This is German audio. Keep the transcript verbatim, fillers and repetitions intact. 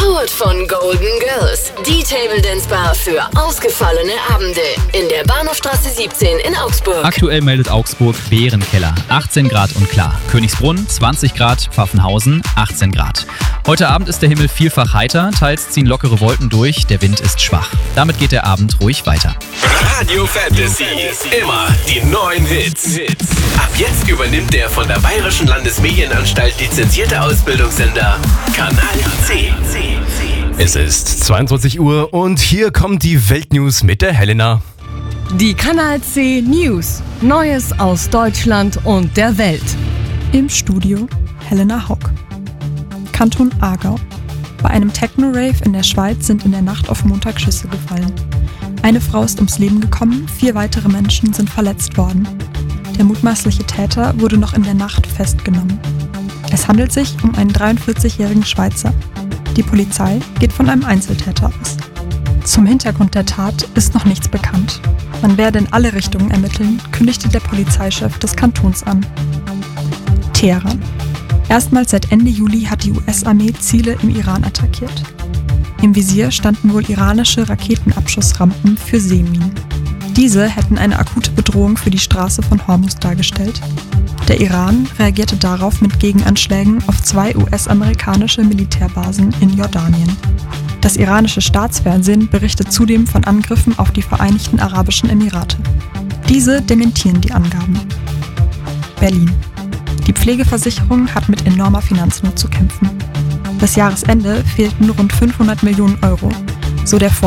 Powered von Golden Girls. Die Table Dance Bar für ausgefallene Abende in der Bahnhofstraße siebzehn in Augsburg. Aktuell meldet Augsburg Bärenkeller, achtzehn Grad und klar. Königsbrunn zwanzig Grad, Pfaffenhausen achtzehn Grad. Heute Abend ist der Himmel vielfach heiter, teils ziehen lockere Wolken durch, der Wind ist schwach. Damit geht der Abend ruhig weiter. Radio Fantasy, immer die neuen Hits. Ab jetzt übernimmt der von der Bayerischen Landesmedienanstalt lizenzierte Ausbildungssender Kanal C. Es ist zweiundzwanzig Uhr und hier kommt die Weltnews mit der Helena. Die Kanal C News. Neues aus Deutschland und der Welt. Im Studio Helena Hock. Kanton Aargau. Bei einem Techno-Rave in der Schweiz sind in der Nacht auf Montag Schüsse gefallen. Eine Frau ist ums Leben gekommen, vier weitere Menschen sind verletzt worden. Der mutmaßliche Täter wurde noch in der Nacht festgenommen. Es handelt sich um einen dreiundvierzigjährigen Schweizer. Die Polizei geht von einem Einzeltäter aus. Zum Hintergrund der Tat ist noch nichts bekannt. Man werde in alle Richtungen ermitteln, kündigte der Polizeichef des Kantons an. Teheran. Erstmals seit Ende Juli hat die U S-Armee Ziele im Iran attackiert. Im Visier standen wohl iranische Raketenabschussrampen für Seeminen. Diese hätten eine akute Bedrohung für die Straße von Hormuz dargestellt. Der Iran reagierte darauf mit Gegenanschlägen auf zwei U S-amerikanische Militärbasen in Jordanien. Das iranische Staatsfernsehen berichtet zudem von Angriffen auf die Vereinigten Arabischen Emirate. Diese dementieren die Angaben. Berlin. Die Pflegeversicherung hat mit enormer Finanznot zu kämpfen. Bis Jahresende fehlten rund fünfhundert Millionen Euro, so der